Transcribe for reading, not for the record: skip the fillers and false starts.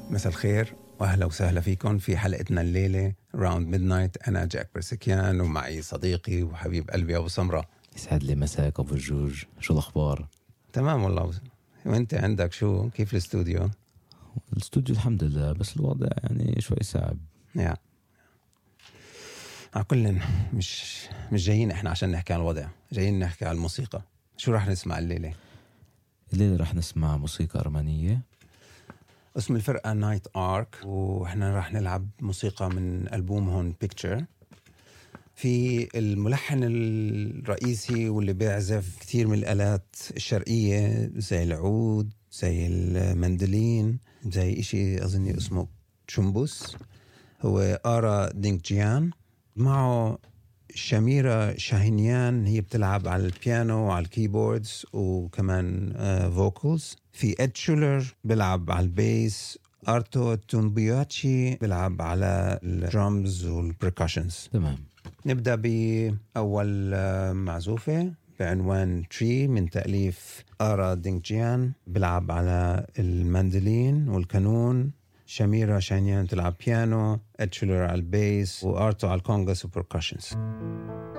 مساء الخير وأهلا وسهلا فيكم في حلقتنا الليلة راوند ميدنايت. أنا جاك برسكيان ومعي صديقي وحبيب قلبي أبو سمرة. يسعد لي مساك أبو الجوج، شو الأخبار؟ تمام والله. وأنت عندك شو؟ كيف الاستوديو؟ الاستوديو الحمد لله، بس الوضع يعني شوي صعب. على كل مش جايين إحنا عشان نحكي عن الوضع، جايين نحكي عن الموسيقى. شو رح نسمع الليلة؟ الليلة رح نسمع موسيقى أرمنية. اسم الفرقة نايت آرك، وإحنا رح نلعب موسيقى من ألبومهم بيكتشر. في الملحن الرئيسي واللي بيعزف كتير من الآلات الشرقية زي العود، زي المندلين، زي إشي أظني اسمه تشمبوس، هو آرا دينكجيان. معه شميرة شاهينيان، هي بتلعب على البيانو وعلى الكيبوردز وكمان فوكلز. في إد شولر بيلعب على البيس. أرتو تونبياتشي بيلعب على الدرامز والبركاشنز. تمام. نبدأ بأول معزوفة بعنوان تري من تأليف آرا دينكجيان، بيلعب على الماندولين والكانون. شميرة شاهينيان تلعب بيانو، إد شولر على البيس، وأرتو على الكونغاس وبركاشنز.